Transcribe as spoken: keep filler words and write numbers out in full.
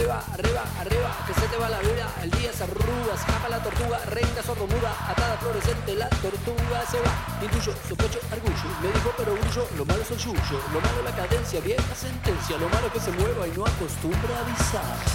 arriba, arriba, arriba, que se te va la vida, el día se arruga, escapa la tortuga, reina sordomuda, atada fluorescente, la tortuga se va, intuyo, sospecho, argullo, me dijo pero grullo, lo malo es el yuyo, lo malo la cadencia, vieja sentencia, lo malo es que se mueva y no acostumbra a avisar.